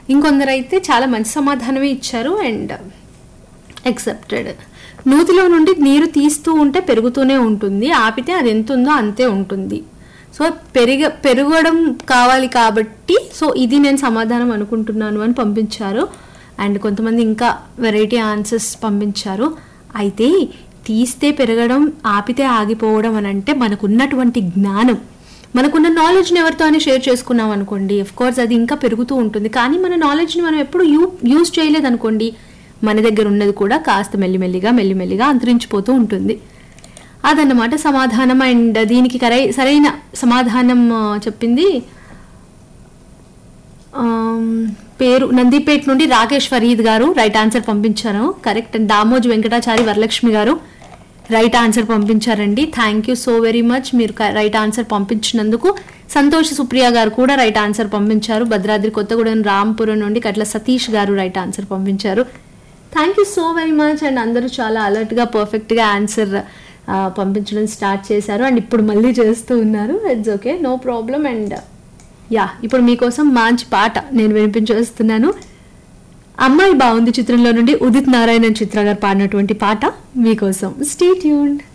ఇంకొందరైతే చాలా మంచి సమాధానమే ఇచ్చారు అండ్ యాక్సెప్టెడ్. నూతిలో నుండి నీరు తీస్తూ ఉంటే పెరుగుతూనే ఉంటుంది, ఆపితే అది ఎంత ఉందో అంతే ఉంటుంది. సో పెరగడం కావాలి కాబట్టి సో ఇది నేను సమాధానం అనుకుంటున్నాను అని పంపించారు. అండ్ కొంతమంది ఇంకా వెరైటీ ఆన్సర్స్ పంపించారు. అయితే తీస్తే పెరగడం, ఆపితే ఆగిపోవడం అని అంటే మనకున్నటువంటి జ్ఞానం, మనకున్న నాలెడ్జ్ని ఎవరితో అని షేర్ చేసుకున్నాం అనుకోండి, అఫ్ కోర్స్ అది ఇంకా పెరుగుతూ ఉంటుంది. కానీ మన నాలెడ్జ్ని మనం ఎప్పుడు యూజ్ చేయలేదు అనుకోండి, మన దగ్గర ఉన్నది కూడా కాస్త మెల్లిమెల్లిగా అంతరించిపోతూ ఉంటుంది. అదన్నమాట సమాధానం. అండ్ దీనికి సరైన సమాధానం చెప్పింది పేరు నందిపేట నుండి రాకేష్ ఫరీద్ గారు రైట్ ఆన్సర్ పంపించారు. కరెక్ట్. అండ్ దామోజ్ వెంకటాచారి వరలక్ష్మి గారు రైట్ ఆన్సర్ పంపించారండి. Thank you so very much మీరు రైట్ ఆన్సర్ పంపించినందుకు. సంతోష్ సుప్రియ గారు కూడా రైట్ ఆన్సర్ పంపించారు. భద్రాద్రి కొత్తగూడెం రాంపురం నుండి కట్ల సతీష్ గారు రైట్ ఆన్సర్ పంపించారు. Thank you so very much. And అందరూ చాలా అలర్ట్గా పర్ఫెక్ట్గా ఆన్సర్ పంపించడం స్టార్ట్ చేశారు అండ్ ఇప్పుడు మళ్ళీ చేస్తూ ఉన్నారు. It's okay, no problem. And ఇప్పుడు మీకోసం మంచి పాట నేను వినిపించేస్తున్నాను. అమ్మాయి బాగుంది చిత్రంలో నుండి ఉదిత్ నారాయణన్ చిత్ర గారు పాడినటువంటి పాట మీకోసం. Stay tuned.